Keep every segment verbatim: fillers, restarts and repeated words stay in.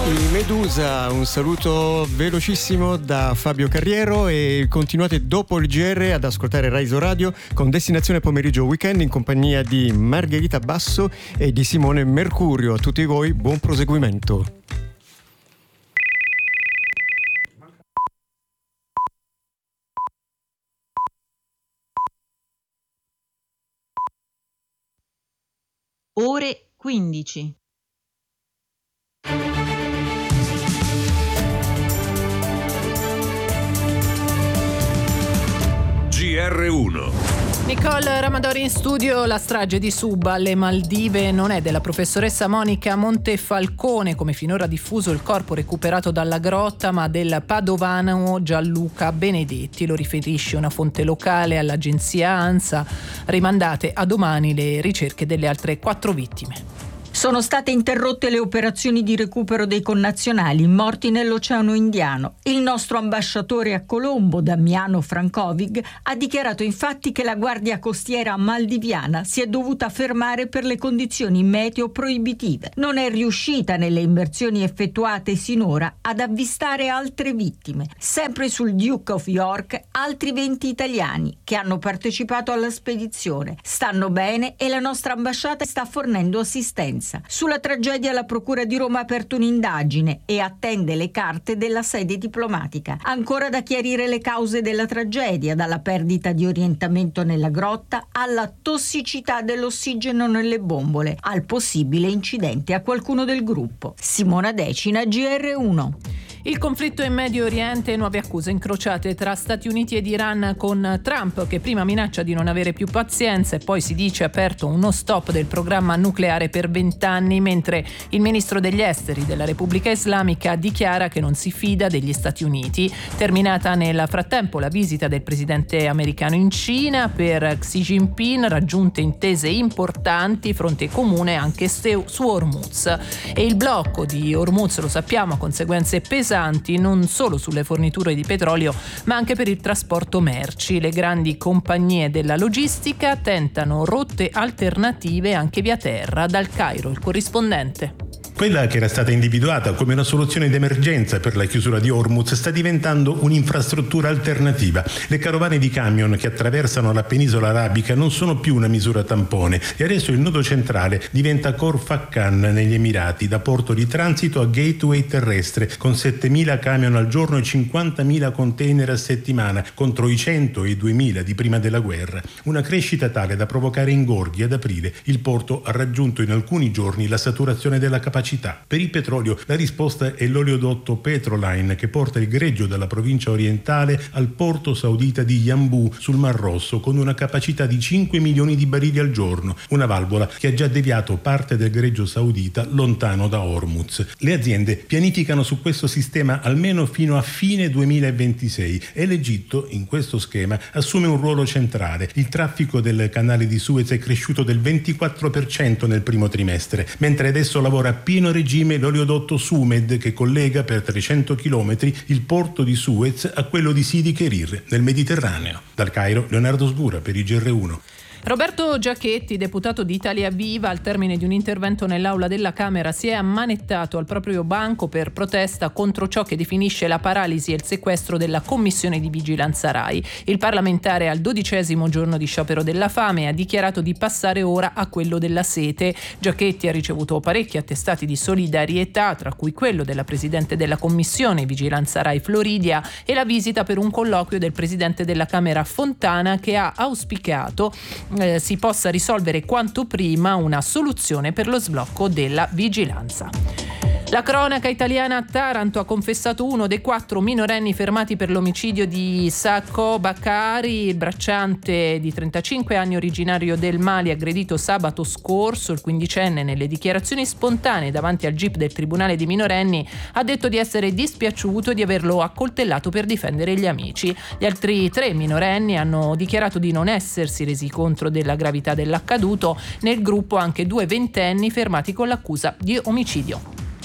I Medusa, un saluto velocissimo da Fabio Carriero e continuate dopo il G R ad ascoltare Rai Radio con Destinazione Pomeriggio Weekend in compagnia di Margherita Basso e di Simone Mercurio. A tutti voi buon proseguimento. Ore quindici. G R uno. Nicole Ramadori in studio. La strage di Suba alle Maldive non è della professoressa Monica Montefalcone, come finora diffuso il corpo recuperato dalla grotta, ma del padovano Gianluca Benedetti. Lo riferisce una fonte locale all'agenzia ANSA. Rimandate a domani le ricerche delle altre quattro vittime. Sono state interrotte le operazioni di recupero dei connazionali morti nell'Oceano Indiano. Il nostro ambasciatore a Colombo, Damiano Frankovic, ha dichiarato infatti che la guardia costiera maldiviana si è dovuta fermare per le condizioni meteo proibitive. Non è riuscita nelle immersioni effettuate sinora ad avvistare altre vittime. Sempre sul Duke of York, altri venti italiani che hanno partecipato alla spedizione stanno bene e la nostra ambasciata sta fornendo assistenza. Sulla tragedia la Procura di Roma ha aperto un'indagine e attende le carte della sede diplomatica. Ancora da chiarire le cause della tragedia, dalla perdita di orientamento nella grotta alla tossicità dell'ossigeno nelle bombole, al possibile incidente a qualcuno del gruppo. Simona Decina, G R uno. Il conflitto in Medio Oriente, nuove accuse incrociate tra Stati Uniti ed Iran, con Trump che prima minaccia di non avere più pazienza e poi si dice aperto uno stop del programma nucleare per vent'anni, mentre il ministro degli esteri della Repubblica Islamica dichiara che non si fida degli Stati Uniti. Terminata nel frattempo la visita del presidente americano in Cina, per Xi Jinping raggiunte intese importanti, fronte comune anche su Hormuz. E il blocco di Hormuz, lo sappiamo, ha conseguenze pesanti non solo sulle forniture di petrolio ma anche per il trasporto merci. Le grandi compagnie della logistica tentano rotte alternative anche via terra. Dal Cairo il corrispondente. Quella che era stata individuata come una soluzione d'emergenza per la chiusura di Hormuz sta diventando un'infrastruttura alternativa. Le carovane di camion che attraversano la penisola arabica non sono più una misura tampone e adesso il nodo centrale diventa Khor Fakkan negli Emirati, da porto di transito a gateway terrestre, con settemila camion al giorno e cinquantamila container a settimana, contro i cento e i duemila di prima della guerra. Una crescita tale da provocare ingorghi. Ad aprile il porto ha raggiunto in alcuni giorni la saturazione della capacità. Per il petrolio la risposta è l'oleodotto Petroline, che porta il greggio dalla provincia orientale al porto saudita di Yanbu sul Mar Rosso, con una capacità di cinque milioni di barili al giorno, una valvola che ha già deviato parte del greggio saudita lontano da Hormuz. Le aziende pianificano su questo sistema almeno fino a fine duemilaventisei e l'Egitto in questo schema assume un ruolo centrale. Il traffico del canale di Suez è cresciuto del ventiquattro per cento nel primo trimestre, mentre adesso lavora a pieno regime l'oleodotto Sumed, che collega per trecento chilometri il porto di Suez a quello di Sidi Kerir nel Mediterraneo. Dal Cairo Leonardo Sgura per i G R uno. Roberto Giachetti, deputato di Italia Viva, al termine di un intervento nell'aula della Camera si è ammanettato al proprio banco per protesta contro ciò che definisce la paralisi e il sequestro della Commissione di Vigilanza Rai. Il parlamentare, al dodicesimo giorno di sciopero della fame, ha dichiarato di passare ora a quello della sete. Giachetti ha ricevuto parecchi attestati di solidarietà, tra cui quello della presidente della Commissione Vigilanza Rai Floridia e la visita per un colloquio del presidente della Camera Fontana, che ha auspicato Eh, si possa risolvere quanto prima una soluzione per lo sblocco della vigilanza. La cronaca italiana: a Taranto ha confessato uno dei quattro minorenni fermati per l'omicidio di Sacco Bakari, il bracciante di trentacinque anni originario del Mali, aggredito sabato scorso. Il quindicenne, nelle dichiarazioni spontanee davanti al G I P del Tribunale dei minorenni, ha detto di essere dispiaciuto di averlo accoltellato per difendere gli amici. Gli altri tre minorenni hanno dichiarato di non essersi resi conto della gravità dell'accaduto. Nel gruppo anche due ventenni fermati con l'accusa di omicidio.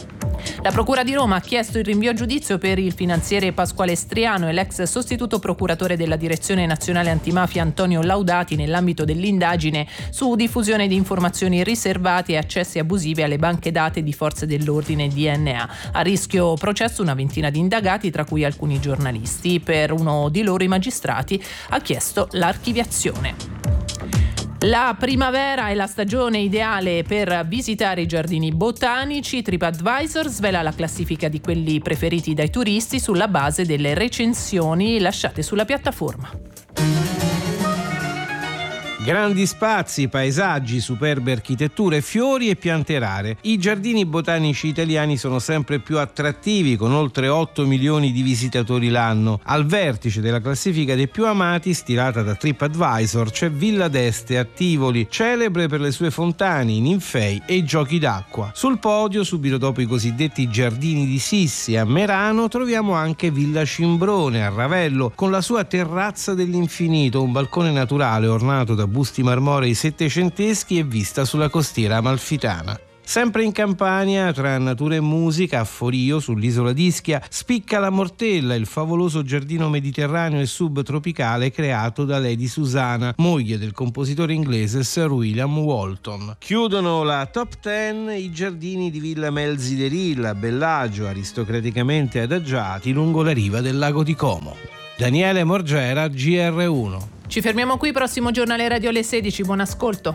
La Procura di Roma ha chiesto il rinvio a giudizio per il finanziere Pasquale Striano e l'ex sostituto procuratore della Direzione Nazionale Antimafia Antonio Laudati nell'ambito dell'indagine su diffusione di informazioni riservate e accessi abusivi alle banche date di forze dell'ordine D N A. A rischio processo una ventina di indagati, tra cui alcuni giornalisti. Per uno di loro i magistrati ha chiesto l'archiviazione. La primavera è la stagione ideale per visitare i giardini botanici. TripAdvisor svela la classifica di quelli preferiti dai turisti sulla base delle recensioni lasciate sulla piattaforma. Grandi spazi, paesaggi, superbe architetture, fiori e piante rare. I giardini botanici italiani sono sempre più attrattivi, con oltre otto milioni di visitatori l'anno. Al vertice della classifica dei più amati, stilata da TripAdvisor, c'è Villa d'Este a Tivoli, celebre per le sue fontane, i ninfei e i giochi d'acqua. Sul podio, subito dopo i cosiddetti giardini di Sissi a Merano, troviamo anche Villa Cimbrone a Ravello, con la sua terrazza dell'infinito, un balcone naturale ornato da busti marmorei settecenteschi e vista sulla costiera amalfitana. Sempre in Campania, tra natura e musica, a Forio, sull'isola di Ischia, spicca la Mortella, il favoloso giardino mediterraneo e subtropicale creato da Lady Susanna, moglie del compositore inglese Sir William Walton. Chiudono la top dieci i giardini di Villa Melziderilla a Bellagio, aristocraticamente adagiati lungo la riva del lago di Como. Daniele Morgera, G R uno. Ci fermiamo qui, prossimo giornale radio alle sedici, buon ascolto.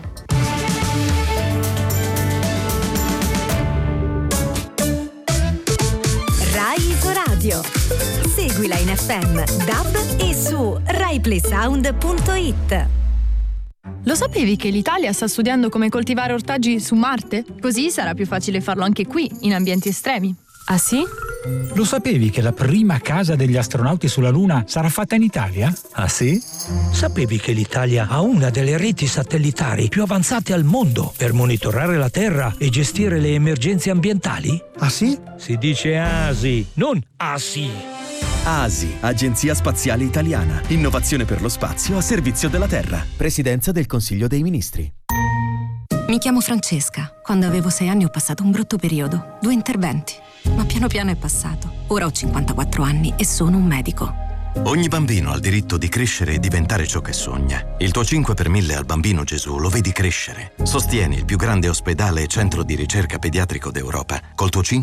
Rai Isoradio. Seguila in F M, D A B e su rai play sound punto it. Lo sapevi che l'Italia sta studiando come coltivare ortaggi su Marte? Così sarà più facile farlo anche qui, in ambienti estremi. Ah sì? Lo sapevi che la prima casa degli astronauti sulla Luna sarà fatta in Italia? Ah sì? Sapevi che l'Italia ha una delle reti satellitari più avanzate al mondo per monitorare la Terra e gestire le emergenze ambientali? Ah sì? Si dice A S I, non A S I. A S I, Agenzia Spaziale Italiana. Innovazione per lo spazio a servizio della Terra. Presidenza del Consiglio dei Ministri. Mi chiamo Francesca. Quando avevo sei anni ho passato un brutto periodo. Due interventi. Ma piano piano è passato. Ora ho cinquantaquattro anni e sono un medico. Ogni bambino ha il diritto di crescere e diventare ciò che sogna. Il tuo cinque per mille al Bambino Gesù lo vedi crescere. Sostieni il più grande ospedale e centro di ricerca pediatrico d'Europa. Col tuo cinque